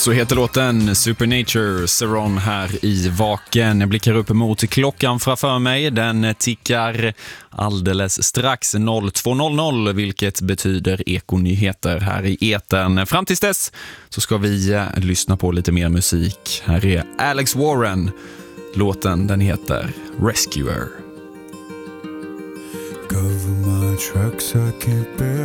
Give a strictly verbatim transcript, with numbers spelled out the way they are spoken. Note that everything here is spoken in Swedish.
Så heter låten Supernature, Saron här i Vaken. Jag blickar upp emot klockan framför mig. Den tickar alldeles strax noll två noll noll, vilket betyder ekonyheter här i etern. Fram tills dess så ska vi lyssna på lite mer musik. Här är Alex Warren. Låten den heter Rescuer. Cover my tracks, I can't bear